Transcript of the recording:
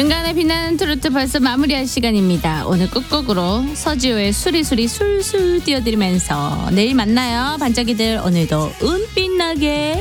한간에 빛나는 트로트 벌써 마무리할 시간입니다. 오늘 끝곡으로 서지호의 수리수리 술술 띄워드리면서 내일 만나요. 반짝이들 오늘도 은빛나게.